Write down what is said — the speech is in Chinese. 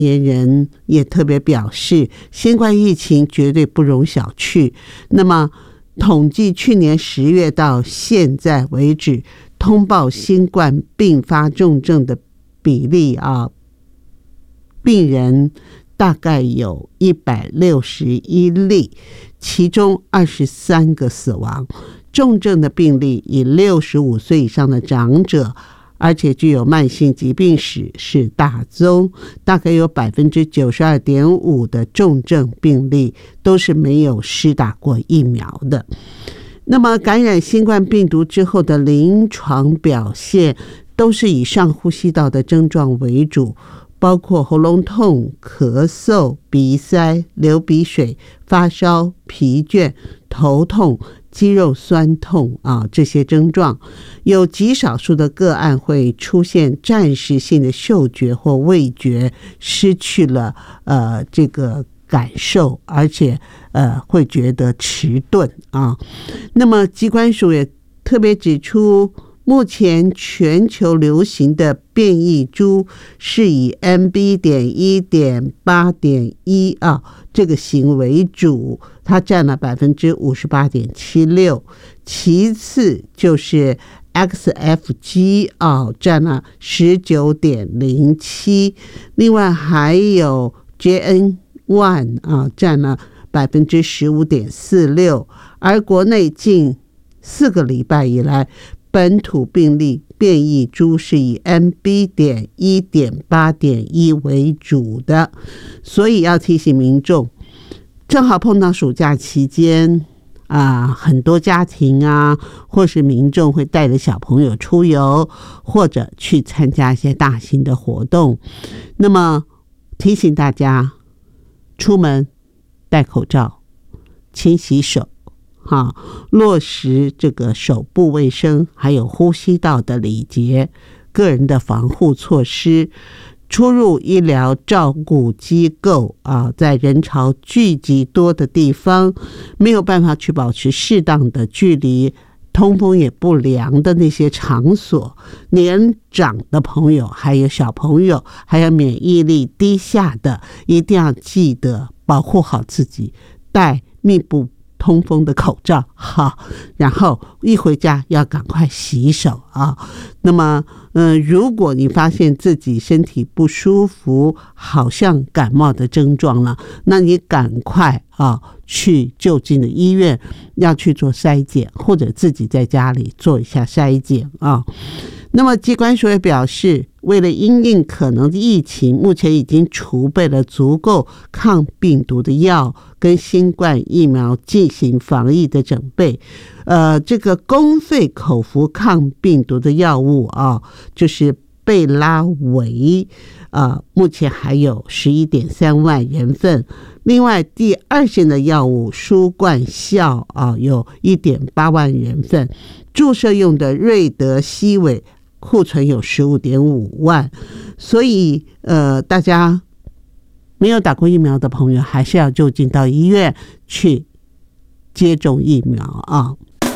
言人也特别表示，新冠疫情绝对不容小觑。那么统计去年10月到现在为止，通报新冠并发重症的比例病人大概有161例，其中23个死亡。重症的病例以65岁以上的长者，而且具有慢性疾病史是大宗，大概有 92.5% 的重症病例都是没有施打过疫苗的。那么感染新冠病毒之后的临床表现都是以上呼吸道的症状为主，包括喉咙痛、咳嗽、鼻塞、流鼻水、发烧、疲倦、头痛、肌肉酸痛这些症状。有极少数的个案会出现暂时性的嗅觉或味觉失去了这个感受，而且会觉得迟钝那么疾管署也特别指出，目前全球流行的变异株是以 MB.1.8.1 这个型为主，它占了 58.76%， 其次就是 XFG 占了 19.07%， 另外还有 JN1 占了 15.46%， 而国内近4个礼拜以来，本土病例变异株是以 MB.1.8.1 为主的。所以要提醒民众，正好碰到暑假期间很多家庭或是民众会带着小朋友出游，或者去参加一些大型的活动。那么提醒大家，出门戴口罩，勤洗手落实这个手部卫生，还有呼吸道的礼节，个人的防护措施。出入医疗照顾机构在人潮聚集多的地方，没有办法去保持适当的距离，通风也不良的那些场所，年长的朋友，还有小朋友，还有免疫力低下的，一定要记得保护好自己，戴密不通风的口罩然后一回家要赶快洗手那么如果你发现自己身体不舒服，好像感冒的症状了，那你赶快去就近的医院要去做筛检，或者自己在家里做一下筛检那么疾管署也表示，为了因应可能的疫情，目前已经储备了足够抗病毒的药跟新冠疫苗进行防疫的准备。这个公费口服抗病毒的药物就是贝拉维目前还有 11.3 万人份。另外第二线的药物舒冠效有 1.8 万人份，注射用的瑞德西韦库存有 15.5 万。所以大家没有打过疫苗的朋友，还是要就近到医院去接种疫苗